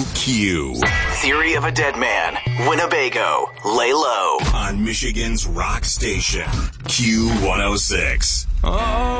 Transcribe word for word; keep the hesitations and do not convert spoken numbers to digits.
Q. Theory of a Dead Man, Winnebago, Lay Low. On Michigan's rock station, Q one oh six. Oh.